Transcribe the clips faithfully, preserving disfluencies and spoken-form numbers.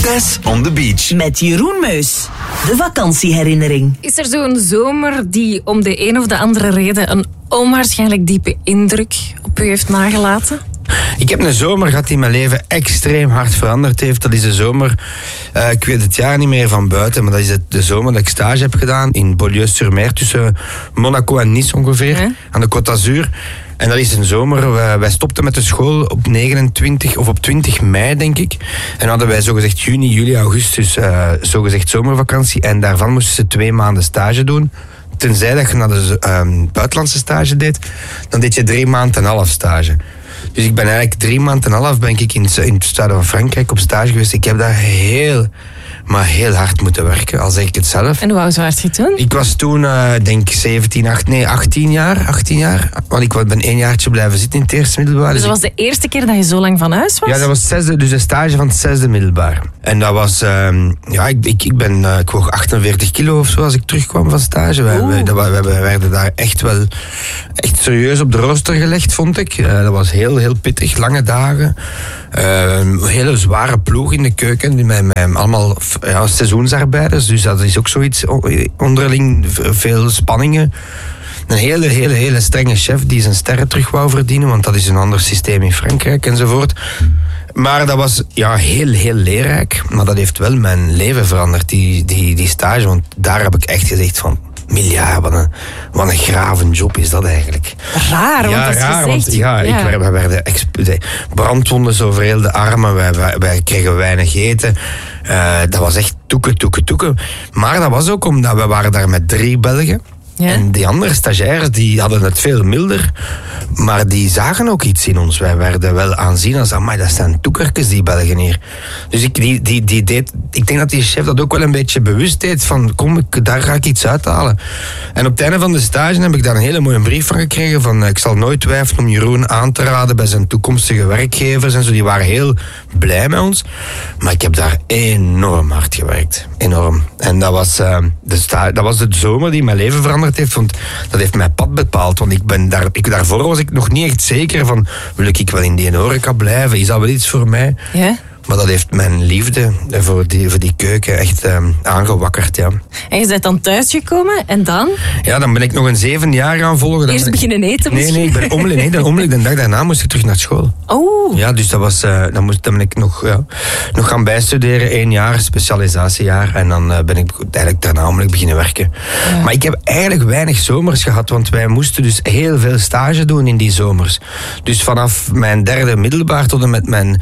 Tess on the beach. Met Jeroen Meus. De vakantieherinnering. Is er zo'n zomer die om de een of de andere reden een onwaarschijnlijk diepe indruk op u heeft nagelaten? Ik heb een zomer gehad die mijn leven extreem hard veranderd heeft. Dat is de zomer, uh, ik weet het jaar niet meer van buiten, maar dat is de zomer dat ik stage heb gedaan in Beaulieu-sur-Mer, tussen Monaco en Nice ongeveer, huh? Aan de Côte d'Azur. En dat is een zomer, wij, wij stopten met de school op negenentwintig of op twintig mei, denk ik. En hadden wij zogezegd juni, juli, augustus, uh, zogezegd zomervakantie. En daarvan moesten ze twee maanden stage doen. Tenzij dat je naar de uh, buitenlandse stage deed, dan deed je drie maanden en een half stage. Dus ik ben eigenlijk drie maanden en een half ben ik in, in het zuiden van Frankrijk op stage geweest. Ik heb daar heel, maar heel hard moeten werken, al zeg ik het zelf. En hoe oud was je toen? Ik was toen, uh, denk ik, zeventien, achttien, nee, achttien jaar. achttien jaar. Want ik ben één jaartje blijven zitten in het eerste middelbaar. Dus dat was de eerste keer dat je zo lang van huis was? Ja, dat was zesde, dus de stage van het zesde middelbaar. En dat was, uh, ja, ik, ik, ik ben, uh, ik woog achtenveertig kilo of zo als ik terugkwam van stage. Wij, wij, dat, wij, wij werden daar echt wel, echt serieus op de rooster gelegd, vond ik. Uh, dat was heel, heel pittig, lange dagen. Uh, een hele zware ploeg in de keuken, met, met allemaal ja, seizoensarbeiders. Dus dat is ook zoiets onderling, veel spanningen. Een hele, hele, hele strenge chef die zijn sterren terug wou verdienen, want dat is een ander systeem in Frankrijk enzovoort. Maar dat was ja, heel, heel leerrijk. Maar dat heeft wel mijn leven veranderd, die, die, die stage. Want daar heb ik echt gezegd van, miljard, wat een, wat een gravenjob is dat eigenlijk. Raar, want ja, dat is raar, gezegd. Want, ja, ja. Ik, wij werden exp- brandwonden over heel de armen. Wij, wij, wij kregen weinig eten. Uh, dat was echt toeken, toeken, toeken. Maar dat was ook omdat we waren daar met drie Belgen. Ja. En die andere stagiaires die hadden het veel milder, maar die zagen ook iets in ons. Wij werden wel aanzien als, amai, dat zijn toekertjes, die Belgen hier. Dus ik, die, die, die deed, ik denk dat die chef dat ook wel een beetje bewust deed, van kom, ik, daar ga ik iets uithalen. En op het einde van de stage heb ik daar een hele mooie brief van gekregen, van ik zal nooit twijfelen om Jeroen aan te raden bij zijn toekomstige werkgevers en zo. Die waren heel blij met ons, maar ik heb daar enorm hard gewerkt. Enorm. En dat was, uh, de, sta- dat was de zomer die mijn leven veranderde heeft, want dat heeft mijn pad bepaald. Want ik ben daar, ik, daarvoor was ik nog niet echt zeker van, wil ik wel in die horeca blijven? Is dat wel iets voor mij? Ja. Maar dat heeft mijn liefde voor die, voor die keuken echt um, aangewakkerd, ja. En je bent dan thuisgekomen en dan? Ja, dan ben ik nog een zeven jaar gaan volgen. Dan Eerst ik... beginnen eten Nee, nee, ik ben onmiddellijk, nee, onmiddellijk de dag daarna moest ik terug naar school. Oh. Ja, dus dat was, uh, dan, moest, dan ben ik nog, ja, nog gaan bijstuderen, één jaar, specialisatiejaar. En dan uh, ben ik eigenlijk daarna onmiddellijk beginnen werken. Ja. Maar ik heb eigenlijk weinig zomers gehad, want wij moesten dus heel veel stage doen in die zomers. Dus vanaf mijn derde middelbaar tot en met mijn...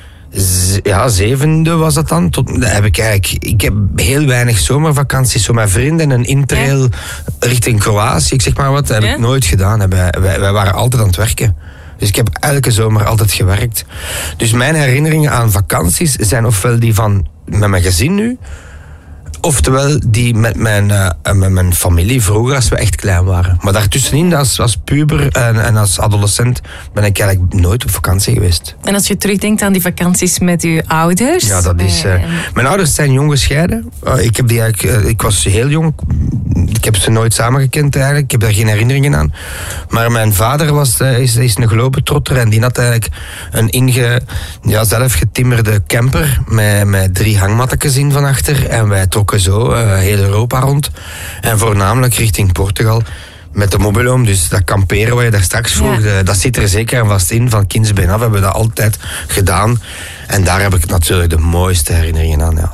Ja, zevende was dat dan. Tot, heb ik, eigenlijk, ik heb heel weinig zomervakanties. Zo met vrienden en een interrail ja. richting Kroatië, ik zeg maar wat. Dat heb ja. ik nooit gedaan. Wij, wij, wij waren altijd aan het werken. Dus ik heb elke zomer altijd gewerkt. Dus mijn herinneringen aan vakanties zijn ofwel die van met mijn gezin nu, oftewel die met mijn, uh, met mijn familie vroeger als we echt klein waren. Maar daartussenin, als, als puber en, en als adolescent, ben ik eigenlijk nooit op vakantie geweest. En als je terugdenkt aan die vakanties met uw ouders? Ja, dat is... Uh, mijn ouders zijn jong gescheiden. Uh, ik, heb die eigenlijk, uh, ik was heel jong. Ik heb ze nooit samengekend eigenlijk. Ik heb daar geen herinneringen aan. Maar mijn vader was, uh, is, is een globetrotter en die had eigenlijk een inge, ja, zelf getimmerde camper met, met drie hangmattekens in van achter. En wij trokken zo uh, heel Europa rond. En voornamelijk richting Portugal. Met de mobiloom, dus dat kamperen wat je daar straks vroeg, ja. dat zit er zeker en vast in. Van kindsbeen af hebben we dat altijd gedaan. En daar heb ik natuurlijk de mooiste herinneringen aan. Ja,